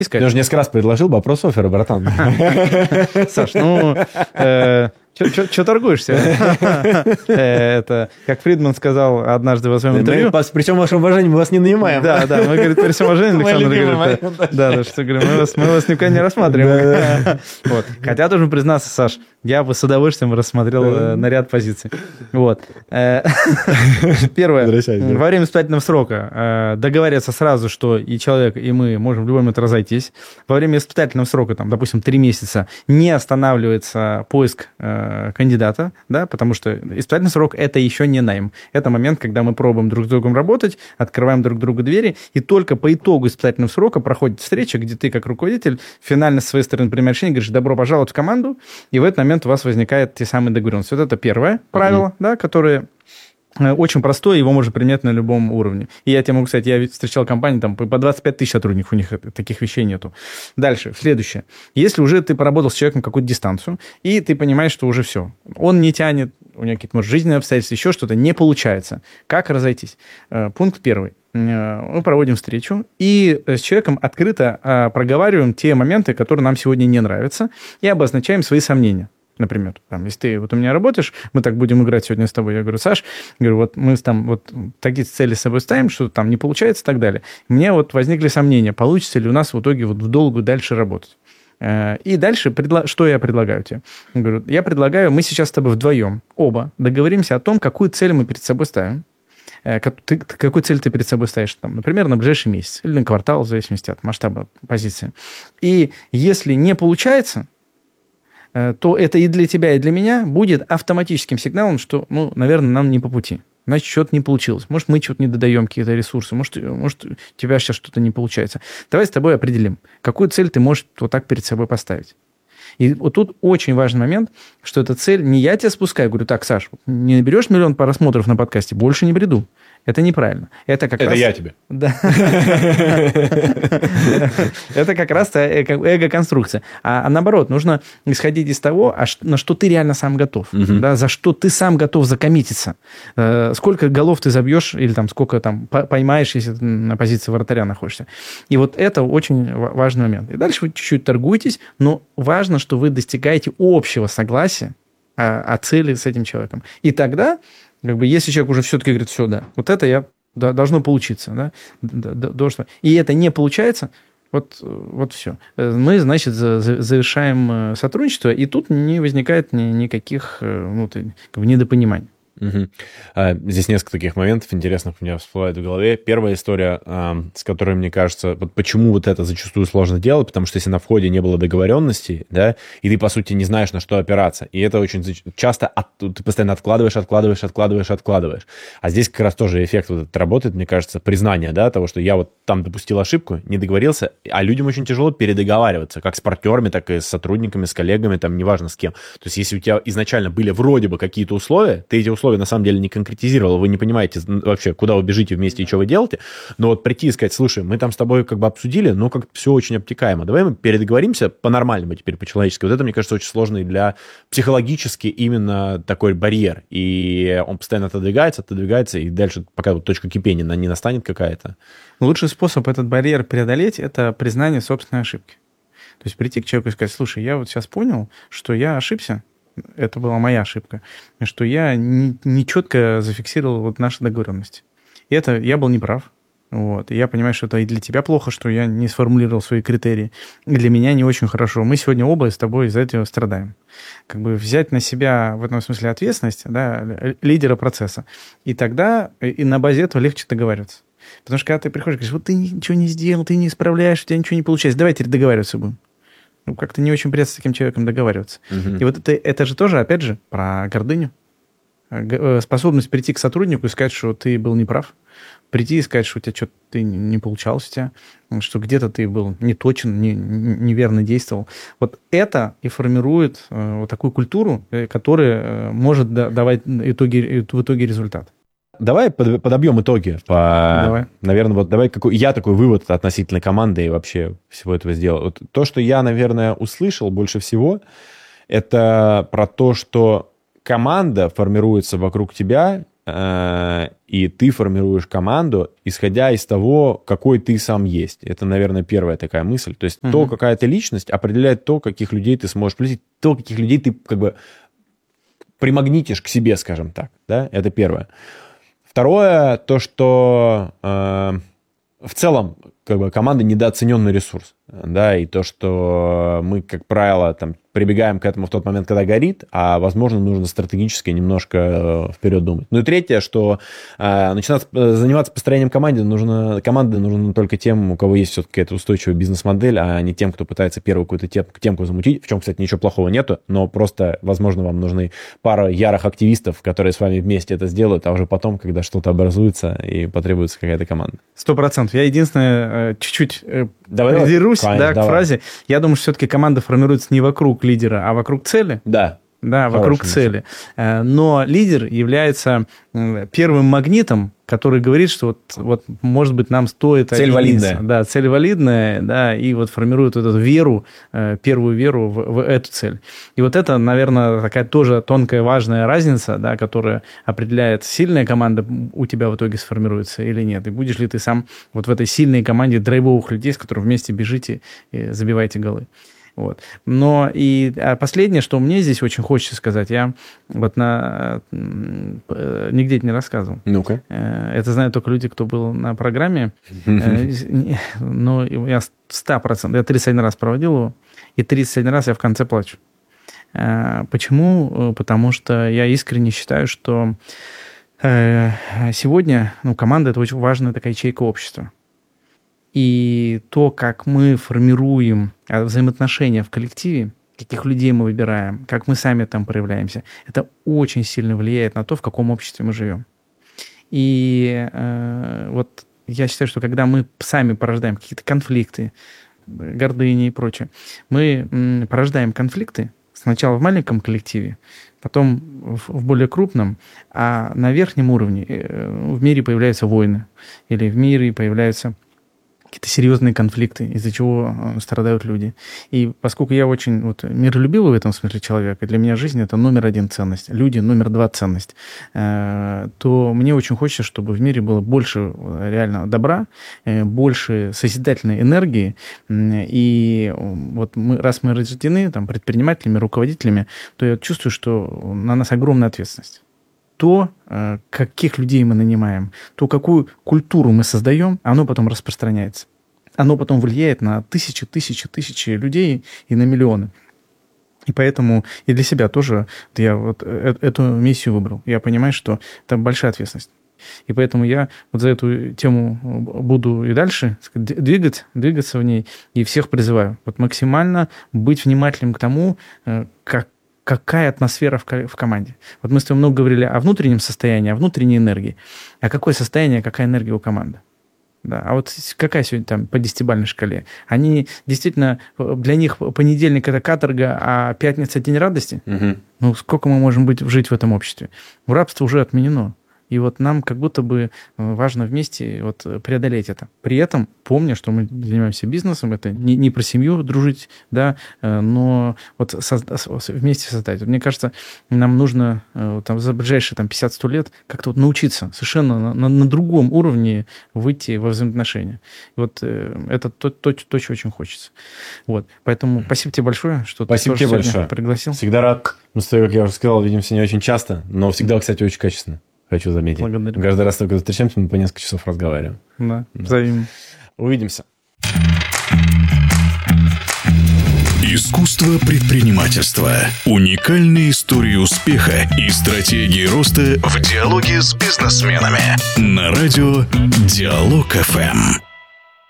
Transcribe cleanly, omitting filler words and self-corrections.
Я уже несколько раз предложил бы опрос-оффера, братан. Саш, что торгуешься? Это, как Фридман сказал однажды в своем интервью. При всем вашем уважении мы вас не нанимаем. Да, мы, говорит, при всем уважении, Александр говорит, что говорим, мы вас никогда не рассматриваем. Хотя должен признаться, Саш, я бы с удовольствием рассмотрел на ряд позиций. Первое. Во время испытательного срока договариваться сразу, что и человек, и мы можем в любой момент разойтись. Во время испытательного срока, там, допустим, 3 месяца, не останавливается поиск кандидата, да, потому что испытательный срок – это еще не найм. Это момент, когда мы пробуем друг с другом работать, открываем друг другу двери, и только по итогу испытательного срока проходит встреча, где ты, как руководитель, финально с своей стороны принимаешь решение, говоришь: добро пожаловать в команду, и в этот момент у вас возникают те самые договоренности. Вот это первое правило, да, которое очень простое, его можно применять на любом уровне. И я тебе могу сказать, я встречал компании, там по 25 тысяч сотрудников, у них таких вещей нету. Дальше, следующее. Если уже ты поработал с человеком какую-то дистанцию, и ты понимаешь, что уже все, он не тянет, у него какие-то, может, жизненные обстоятельства, еще что-то, не получается. Как разойтись? Пункт первый. Мы проводим встречу и с человеком открыто проговариваем те моменты, которые нам сегодня не нравятся, и обозначаем свои сомнения. Например, там, если ты вот у меня работаешь, мы так будем играть сегодня с тобой. Я говорю: Саш, говорю, вот мы там вот такие цели с собой ставим, что там не получается и так далее. Мне вот возникли сомнения, получится ли у нас в итоге вот в долгую дальше работать. И дальше, что я предлагаю тебе? Я говорю, я предлагаю, мы сейчас с тобой вдвоем, оба, договоримся о том, какую цель мы перед собой ставим. Какую цель ты перед собой ставишь, там, например, на ближайший месяц или на квартал, в зависимости от масштаба позиции. И если не получается, то это и для тебя, и для меня будет автоматическим сигналом, что, наверное, нам не по пути. Значит, что-то не получилось. Может, мы что-то не додаем, какие-то ресурсы. Может, у тебя сейчас что-то не получается. Давай с тобой определим, какую цель ты можешь вот так перед собой поставить. И вот тут очень важный момент, что эта цель не я тебя спускаю, говорю: так, Саш, не наберешь 1 миллион просмотров на подкасте, больше не приду. Это неправильно. Это раз... я тебе. Да. Это как раз эго-конструкция. А наоборот, нужно исходить из того, на что ты реально сам готов. Да, за что ты сам готов закоммититься. Сколько голов ты забьешь, или там сколько там поймаешь, если ты на позиции вратаря находишься. И вот это очень важный момент. И дальше вы чуть-чуть торгуетесь, но важно, что вы достигаете общего согласия о цели с этим человеком. И тогда, если человек уже все-таки говорит: все, да, вот это должно получиться, да, и это не получается, вот все. Мы, значит, завершаем сотрудничество, и тут не возникает никаких недопониманий. Угу. Здесь несколько таких моментов интересных у меня всплывает в голове. Первая история, с которой, мне кажется, вот почему вот это зачастую сложно делать, потому что если на входе не было договоренности, да, и ты, по сути, не знаешь, на что опираться, и это очень часто ты постоянно откладываешь. А здесь как раз тоже эффект вот этот работает, мне кажется, признание, да, того, что я вот там допустил ошибку, не договорился, а людям очень тяжело передоговариваться, как с партнерами, так и с сотрудниками, с коллегами, там, неважно с кем. То есть если у тебя изначально были вроде бы какие-то условия, ты эти условия на самом деле не конкретизировал, вы не понимаете вообще, куда вы бежите вместе и что вы делаете, но вот прийти и сказать: слушай, мы там с тобой как бы обсудили, но как-то все очень обтекаемо, давай мы передоговоримся по-нормальному теперь, по-человечески. Вот это, мне кажется, очень сложный для психологически именно такой барьер, и он постоянно отодвигается, и дальше, пока вот точка кипения не настанет какая-то. Лучший способ этот барьер преодолеть – это признание собственной ошибки. То есть прийти к человеку и сказать: слушай, я вот сейчас понял, что я ошибся, это была моя ошибка, что я не четко зафиксировал вот наши договоренности. И это я был неправ. Вот. И я понимаю, что это и для тебя плохо, что я не сформулировал свои критерии. И для меня не очень хорошо. Мы сегодня оба с тобой из-за этого страдаем. Как бы взять на себя в этом смысле ответственность, да, лидера процесса. И тогда и на базе этого легче договариваться. Потому что когда ты приходишь и говоришь: вот ты ничего не сделал, ты не исправляешь, у тебя ничего не получается, давай теперь договариваться будем. Как-то не очень приятно с таким человеком договариваться. И вот это же тоже, опять же, про гордыню. Способность прийти к сотруднику и сказать, что ты был неправ. Прийти и сказать, что у тебя что-то не получалось у тебя, что где-то ты был неточен, неверно действовал. Вот это и формирует вот такую культуру, которая может давать в итоге результат. Давай подобьем итоги. Давай. Наверное, вот давай я такой вывод относительно команды и вообще всего этого сделал. Вот то, что я, наверное, услышал больше всего, это про то, что команда формируется вокруг тебя и ты формируешь команду, исходя из того, какой ты сам есть. Это, наверное, первая такая мысль. То есть то, какая ты личность, определяет то, каких людей ты сможешь пригласить, то, каких людей ты как бы примагнитишь к себе, скажем так. Да? Это первое. Второе, то, что в целом как бы команда недооцененный ресурс. Да, и то, что мы, как правило, там, прибегаем к этому в тот момент, когда горит, а, возможно, нужно стратегически немножко вперед думать. Ну и третье, что начинать заниматься построением команды нужно только тем, у кого есть все-таки эта устойчивая бизнес-модель, а не тем, кто пытается первую какую-то темку замутить, в чем, кстати, ничего плохого нету, но просто, возможно, вам нужны пара ярых активистов, которые с вами вместе это сделают, а уже потом, когда что-то образуется и потребуется какая-то команда. 100%. Я единственное, чуть-чуть придерусь к фразе. Я думаю, что все-таки команда формируется не вокруг лидера, а вокруг цели. Да. Да, вокруг цели. Но лидер является первым магнитом, который говорит, что вот может быть, нам стоит... Цель валидная. Да, цель валидная, да, и вот формирует эту веру, первую веру в эту цель. И вот это, наверное, такая тоже тонкая, важная разница, да, которая определяет, сильная команда у тебя в итоге сформируется или нет. И будешь ли ты сам вот в этой сильной команде драйвовых людей, с которыми вместе бежите и забиваете голы. Вот. Но и последнее, что мне здесь очень хочется сказать, я вот нигде это не рассказывал. Ну-ка. Это знают только люди, кто был на программе. Но я 100%, я 31 раз проводил его, и 31 раз я в конце плачу. Почему? Потому что я искренне считаю, что сегодня команда – это очень важная такая ячейка общества. И то, как мы формируем взаимоотношения в коллективе, каких людей мы выбираем, как мы сами там проявляемся, это очень сильно влияет на то, в каком обществе мы живем. И вот я считаю, что когда мы сами порождаем какие-то конфликты, гордыни и прочее, мы порождаем конфликты сначала в маленьком коллективе, потом в более крупном, а на верхнем уровне в мире появляются войны, или в мире появляются какие-то серьезные конфликты, из-за чего страдают люди. И поскольку я очень миролюбивый в этом смысле человек, и для меня жизнь – это номер один ценность, люди – номер два ценность, то мне очень хочется, чтобы в мире было больше реально добра, больше созидательной энергии. И вот раз мы рождены там, предпринимателями, руководителями, то я чувствую, что на нас огромная ответственность. То, каких людей мы нанимаем, то, какую культуру мы создаем, оно потом распространяется. Оно потом влияет на тысячи людей и на миллионы. И поэтому и для себя тоже я вот эту миссию выбрал. Я понимаю, что это большая ответственность. И поэтому я вот за эту тему буду и дальше двигаться в ней, и всех призываю вот максимально быть внимательным к тому, какая атмосфера в команде. Вот мы с тобой много говорили о внутреннем состоянии, о внутренней энергии. А какое состояние, какая энергия у команды? Да. А вот какая сегодня там по 10-бальной шкале? Они действительно, для них понедельник – это каторга, а пятница – день радости? Угу. Ну, сколько мы можем жить в этом обществе? Рабство уже отменено. И вот нам как будто бы важно вместе вот преодолеть это. При этом, помня, что мы занимаемся бизнесом, это не про семью дружить, да, но вот вместе создать. Мне кажется, нам нужно там, за ближайшие 50-100 лет как-то вот научиться совершенно на другом уровне выйти во взаимоотношения. И вот это то, что очень хочется. Вот. Поэтому спасибо тебе большое, что спасибо ты тоже сегодня пригласил. Всегда рад. Мы с тобой, как я уже сказал, видимся не очень часто, но всегда, кстати, очень качественно. Хочу заметить. Благодарю. Каждый раз, только встречаемся, мы по несколько часов разговариваем. Да, взаимно. Увидимся. Искусство предпринимательства. Уникальные истории успеха и стратегии роста в диалоге с бизнесменами. На радио Диалог ФМ.